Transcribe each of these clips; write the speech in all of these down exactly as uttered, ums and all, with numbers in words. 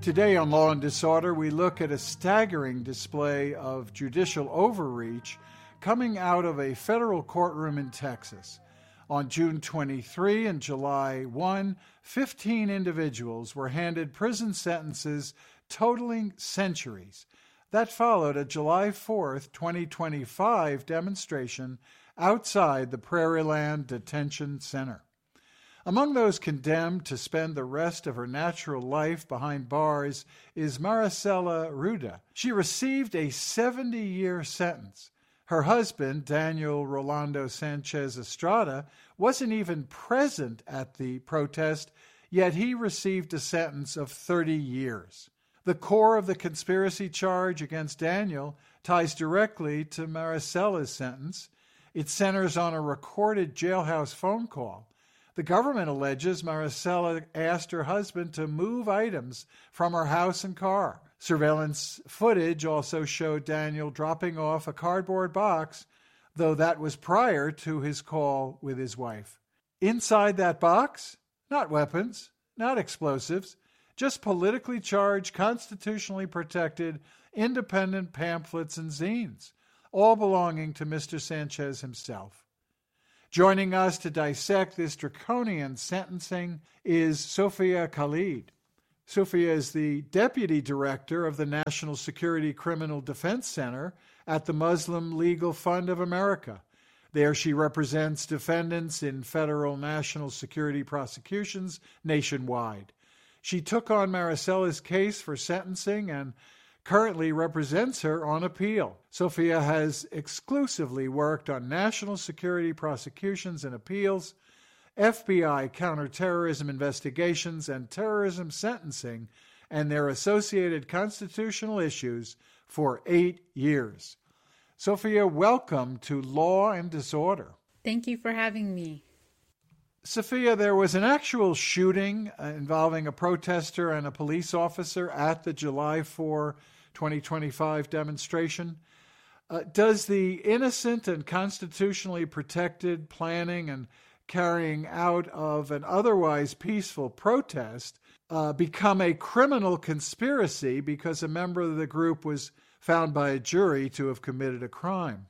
Today on Law and Disorder, we look at a staggering display of judicial overreach coming out of a federal courtroom in Texas. On June twenty-third and July first, fifteen individuals were handed prison sentences totaling centuries. That followed a July fourth, twenty twenty-five demonstration outside the Prairieland Detention Center. Among those condemned to spend the rest of her natural life behind bars is Maricela Ruda. She received a seventy-year sentence. Her husband, Daniel Rolando Sanchez Estrada, wasn't even present at the protest, yet he received a sentence of thirty years. The core of the conspiracy charge against Daniel ties directly to Maricela's sentence. It centers on a recorded jailhouse phone call. The government alleges Maricela asked her husband to move items from her house and car. Surveillance footage also showed Daniel dropping off a cardboard box, though that was prior to his call with his wife. Inside that box, not weapons, not explosives, just politically charged, constitutionally protected, independent pamphlets and zines, all belonging to Mister Sanchez himself. Joining us to dissect this draconian sentencing is Sophia Khalid. Sophia is the Deputy Director of the National Security Criminal Defense Center at the Muslim Legal Fund of America. There she represents defendants in federal national security prosecutions nationwide. She took on Maricela's case for sentencing and currently represents her on appeal. Sophia has exclusively worked on national security prosecutions and appeals, F B I counterterrorism investigations, and terrorism sentencing and their associated constitutional issues for eight years. Sophia, welcome to Law and Disorder. Thank you for having me. Sophia, there was an actual shooting uh, involving a protester and a police officer at the July fourth, twenty twenty-five demonstration. Uh, does the innocent and constitutionally protected planning and carrying out of an otherwise peaceful protest uh, become a criminal conspiracy because a member of the group was found by a jury to have committed a crime?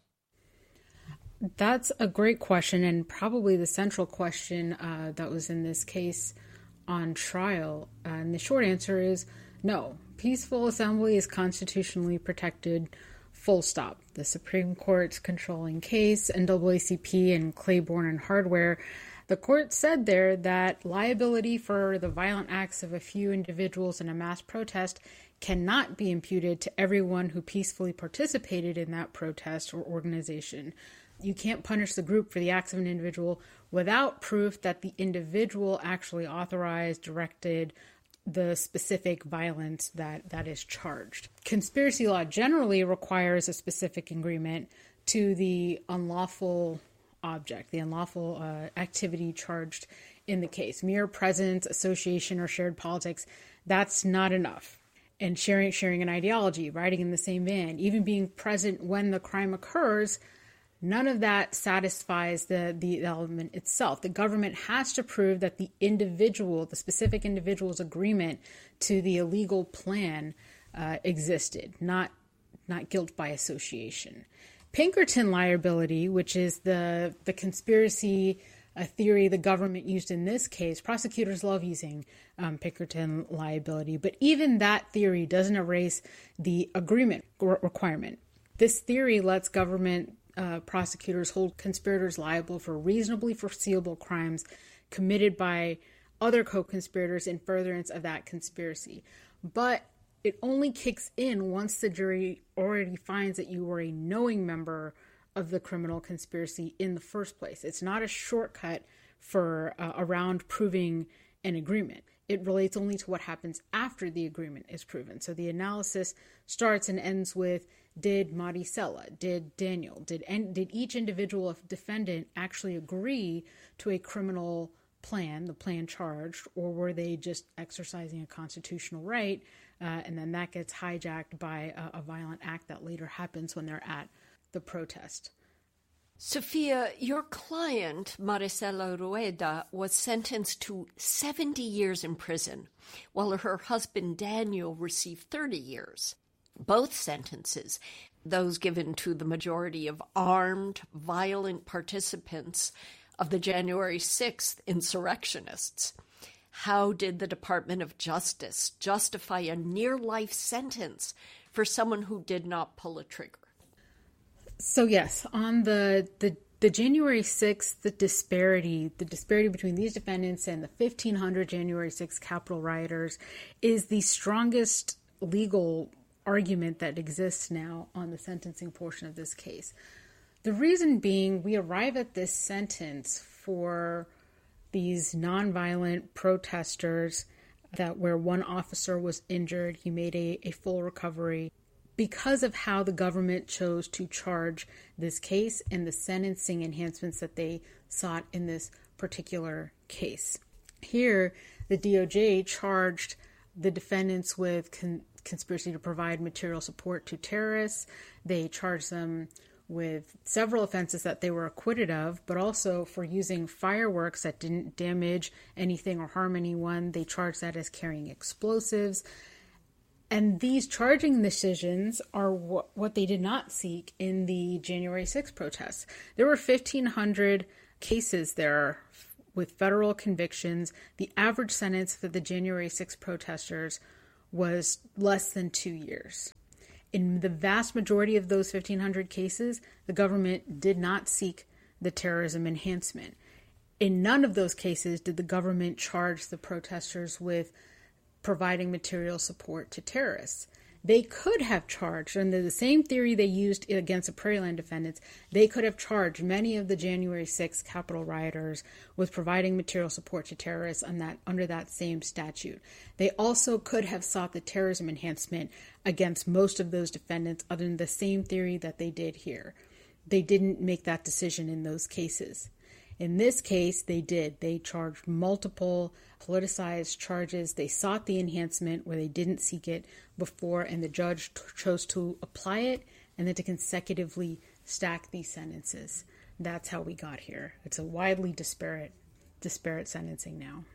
That's a great question, and probably the central question uh, that was in this case on trial. Uh, and the short answer is no. Peaceful assembly is constitutionally protected, full stop. The Supreme Court's controlling case, N double A C P and Claiborne and Hardware, the court said there that liability for the violent acts of a few individuals in a mass protest cannot be imputed to everyone who peacefully participated in that protest or organization. You can't punish the group for the acts of an individual without proof that the individual actually authorized, directed the specific violence that, that is charged. Conspiracy law generally requires a specific agreement to the unlawful object, the unlawful uh, activity charged in the case. Mere presence, association, or shared politics, that's not enough. And sharing, sharing an ideology, riding in the same van, even being present when the crime occurs, none of that satisfies the, the element itself. The government has to prove that the individual, the specific individual's agreement to the illegal plan uh, existed, not, not guilt by association. Pinkerton liability, which is the, the conspiracy uh, theory the government used in this case, prosecutors love using um, Pinkerton liability, but even that theory doesn't erase the agreement re- requirement. This theory lets government Uh, prosecutors hold conspirators liable for reasonably foreseeable crimes committed by other co-conspirators in furtherance of that conspiracy. But it only kicks in once the jury already finds that you were a knowing member of the criminal conspiracy in the first place. It's not a shortcut for uh, around proving an agreement. It relates only to what happens after the agreement is proven. So the analysis starts and ends with, did Maricela, did Daniel, did did each individual defendant actually agree to a criminal plan, the plan charged, or were they just exercising a constitutional right, uh, and then that gets hijacked by a, a violent act that later happens when they're at the protest. Sophia, your client, Maricela Rueda, was sentenced to seventy years in prison, while her husband Daniel received thirty years. Both sentences, those given to the majority of armed, violent participants of the January sixth insurrectionists. How did the Department of Justice justify a near-life sentence for someone who did not pull a trigger? So yes, on the, the the January sixth, the disparity, the disparity between these defendants and the fifteen hundred January sixth Capitol rioters is the strongest legal argument that exists now on the sentencing portion of this case. The reason being, we arrive at this sentence for these nonviolent protesters that where one officer was injured, he made a, a full recovery, because of how the government chose to charge this case and the sentencing enhancements that they sought in this particular case. Here, the D O J charged the defendants with con- conspiracy to provide material support to terrorists. They charged them with several offenses that they were acquitted of, but also for using fireworks that didn't damage anything or harm anyone. They charged that as carrying explosives. And these charging decisions are what, what they did not seek in the January sixth protests. There were fifteen hundred cases there with federal convictions. The average sentence for the January sixth protesters was less than two years. In the vast majority of those fifteen hundred cases, the government did not seek the terrorism enhancement. In none of those cases did the government charge the protesters with providing material support to terrorists. They could have charged, under the same theory they used against the Prairiland defendants, they could have charged many of the January sixth Capitol rioters with providing material support to terrorists on that, under that same statute. They also could have sought the terrorism enhancement against most of those defendants under the same theory that they did here. They didn't make that decision in those cases. In this case, they did. They charged multiple politicized charges. They sought the enhancement where they didn't seek it before, and the judge t- chose to apply it and then to consecutively stack these sentences. That's how we got here. It's a widely disparate, disparate sentencing now.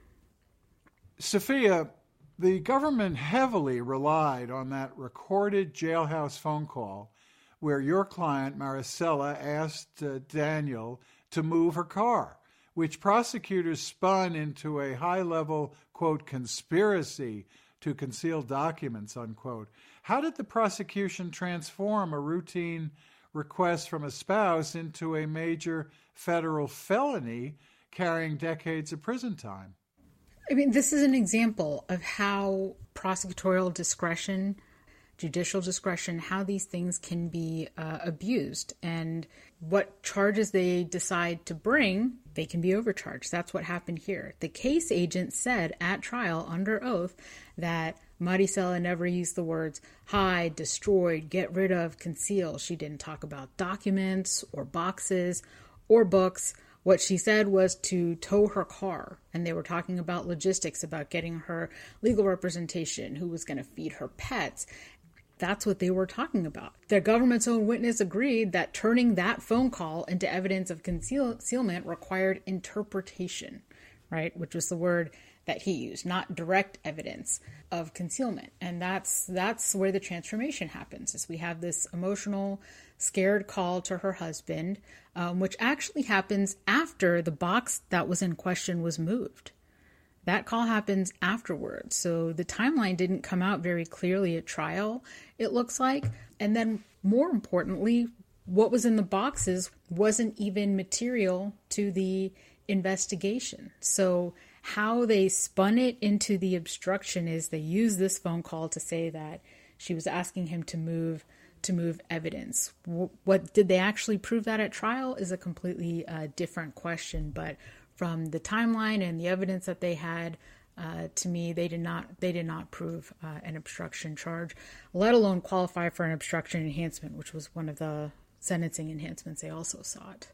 Sophia, the government heavily relied on that recorded jailhouse phone call where your client, Maricela, asked uh, Daniel to move her car, which prosecutors spun into a high-level, quote, conspiracy to conceal documents, unquote. How did the prosecution transform a routine request from a spouse into a major federal felony carrying decades of prison time? I mean, this is an example of how prosecutorial discretion, judicial discretion, how these things can be uh, abused, and what charges they decide to bring, they can be overcharged. That's what happened here. The case agent said at trial under oath that Maricela never used the words hide, destroyed, get rid of, conceal. She didn't talk about documents or boxes or books. What she said was to tow her car, and they were talking about logistics, about getting her legal representation, who was going to feed her pets. That's what they were talking about. The government's own witness agreed that turning that phone call into evidence of concealment required interpretation, right? Which was the word that he used, not direct evidence of concealment. And that's that's where the transformation happens, is we have this emotional, scared call to her husband, um, which actually happens after the box that was in question was moved. That call happens afterwards. So the timeline didn't come out very clearly at trial, it looks like. And then more importantly, what was in the boxes wasn't even material to the investigation. So how they spun it into the obstruction is they used this phone call to say that she was asking him to move to move evidence. What did they actually prove that at trial is a completely uh, different question. But from the timeline and the evidence that they had, uh, to me, they did not they did not prove uh, an obstruction charge, let alone qualify for an obstruction enhancement, which was one of the sentencing enhancements they also sought.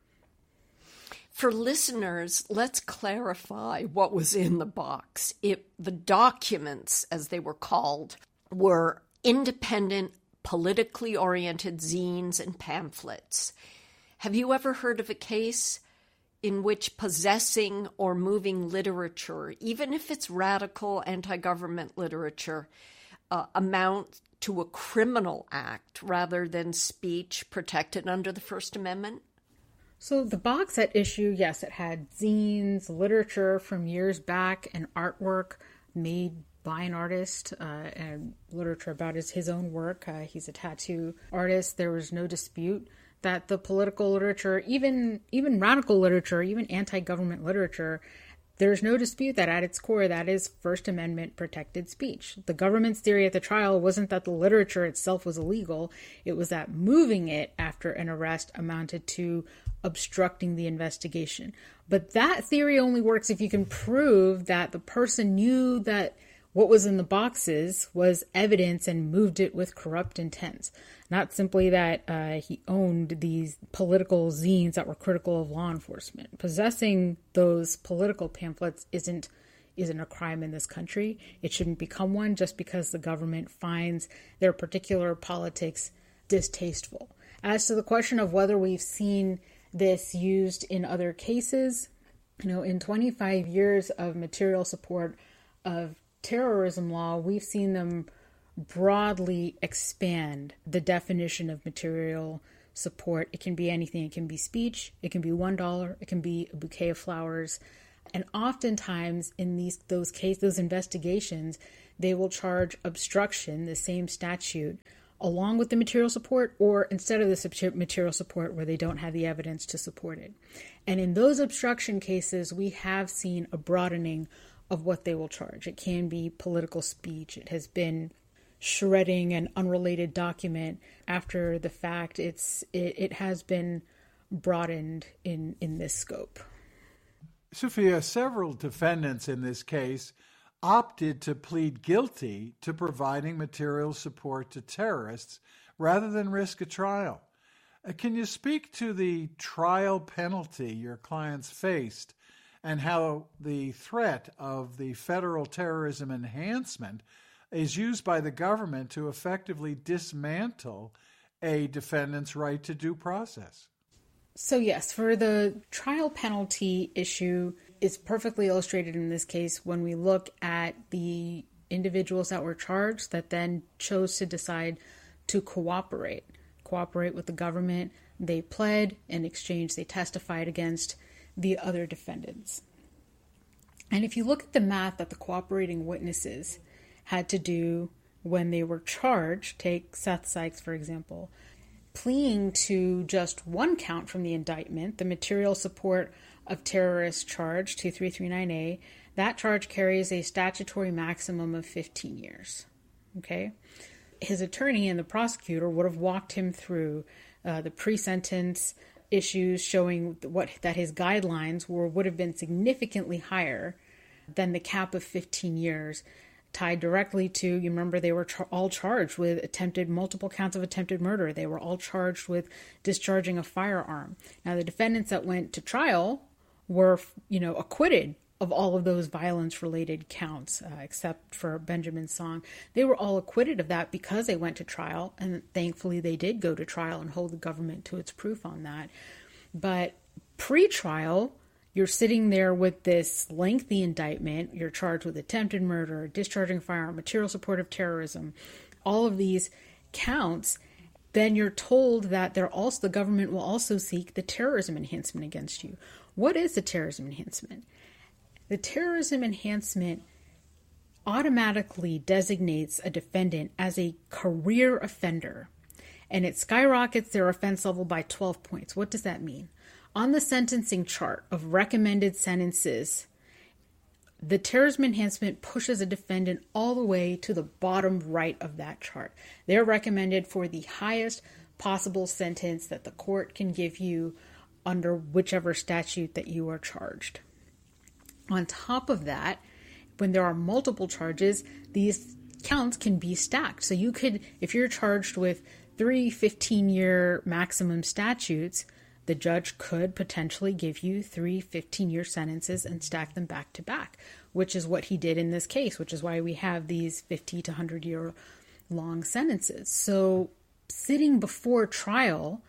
For listeners, let's clarify what was in the box. It, the documents, as they were called, were independent, politically oriented zines and pamphlets. Have you ever heard of a case in which possessing or moving literature, even if it's radical anti-government literature, uh, amount to a criminal act rather than speech protected under the First Amendment? So the box at issue, yes, it had zines, literature from years back, and artwork made by an artist, uh, and literature about his, his own work. Uh, he's a tattoo artist. There was no dispute that the political literature, even even radical literature, even anti-government literature, there's no dispute that at its core, that is First Amendment protected speech. The government's theory at the trial wasn't that the literature itself was illegal. It was that moving it after an arrest amounted to obstructing the investigation. But that theory only works if you can prove that the person knew that what was in the boxes was evidence and moved it with corrupt intent. Not simply that uh, he owned these political zines that were critical of law enforcement. Possessing those political pamphlets isn't isn't a crime in this country. It shouldn't become one just because the government finds their particular politics distasteful. As to the question of whether we've seen this used in other cases, you know, in twenty-five years of material support of terrorism law, we've seen them broadly expand the definition of material support. It can be anything. It can be speech. It can be one dollar. It can be a bouquet of flowers. And oftentimes in these those cases, those investigations, they will charge obstruction, the same statute, along with the material support, or instead of the material support where they don't have the evidence to support it. And in those obstruction cases, we have seen a broadening of what they will charge. It can be political speech. It has been shredding an unrelated document after the fact. It's it, it has been broadened in, in this scope. Sophia, several defendants in this case opted to plead guilty to providing material support to terrorists rather than risk a trial. Uh, can you speak to the trial penalty your clients faced and how the threat of the federal terrorism enhancement is used by the government to effectively dismantle a defendant's right to due process? So yes, for the trial penalty issue, it's perfectly illustrated in this case when we look at the individuals that were charged that then chose to decide to cooperate, cooperate with the government. They pled. In exchange, they testified against the other defendants. And if you look at the math that the cooperating witnesses had to do when they were charged, take Seth Sykes, for example, pleading to just one count from the indictment, the material support of terrorist charge, two three three nine A, that charge carries a statutory maximum of fifteen years. Okay? His attorney and the prosecutor would have walked him through uh, the pre-sentence issues showing what that his guidelines were would have been significantly higher than the cap of fifteen years, tied directly to, you remember, they were char- all charged with attempted, multiple counts of attempted murder. They were all charged with discharging a firearm. Now, the defendants that went to trial were, you know, acquitted of all of those violence-related counts, uh, except for Benjamin Song. They were all acquitted of that because they went to trial, and thankfully they did go to trial and hold the government to its proof on that. But pre-trial, you're sitting there with this lengthy indictment. You're charged with attempted murder, discharging a firearm, material support of terrorism, all of these counts. Then you're told that they're also the government will also seek the terrorism enhancement against you. What is the terrorism enhancement? The terrorism enhancement automatically designates a defendant as a career offender, and it skyrockets their offense level by twelve points. What does that mean? On the sentencing chart of recommended sentences, the terrorism enhancement pushes a defendant all the way to the bottom right of that chart. They're recommended for the highest possible sentence that the court can give you under whichever statute that you are charged. On top of that, when there are multiple charges, these counts can be stacked. So you could, if you're charged with three fifteen-year maximum statutes, the judge could potentially give you three fifteen-year sentences and stack them back to back, which is what he did in this case, which is why we have these fifty to one hundred-year long sentences. So sitting before trial,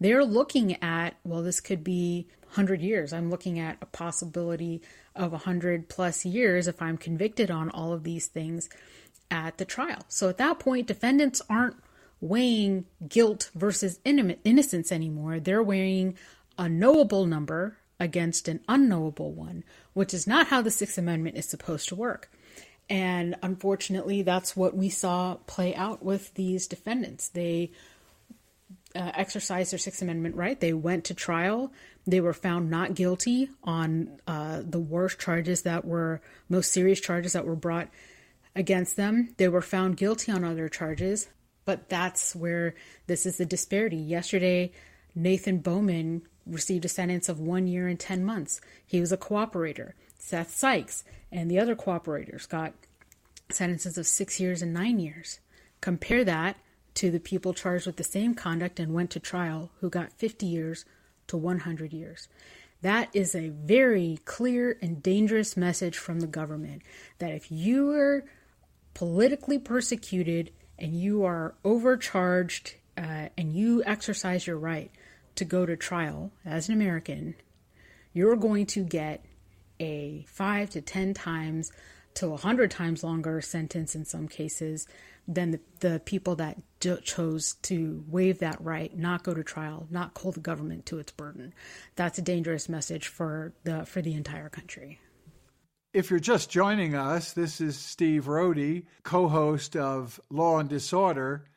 they're looking at, well, this could be one hundred years. I'm looking at a possibility of one hundred plus years if I'm convicted on all of these things at the trial. So at that point, defendants aren't weighing guilt versus innocence anymore. They're weighing a knowable number against an unknowable one, which is not how the Sixth Amendment is supposed to work. And unfortunately, that's what we saw play out with these defendants. They uh, exercised their Sixth Amendment right. They went to trial. They were found not guilty on uh, the worst charges that were, most serious charges that were brought against them. They were found guilty on other charges, but that's where this is the disparity. Yesterday, Nathan Bowman received a sentence of one year and ten months. He was a cooperator. Seth Sykes and the other cooperators got sentences of six years and nine years. Compare that to the people charged with the same conduct and went to trial who got fifty years to one hundred years. That is a very clear and dangerous message from the government that if you are politically persecuted and you are overcharged uh, and you exercise your right to go to trial as an American, you're going to get a five to ten times to a hundred times longer sentence in some cases than the, the people that d- chose to waive that right, not go to trial, not hold the government to its burden. That's a dangerous message for the for the entire country. If you're just joining us, this is Steve Rohde, co-host of Law and Disorder.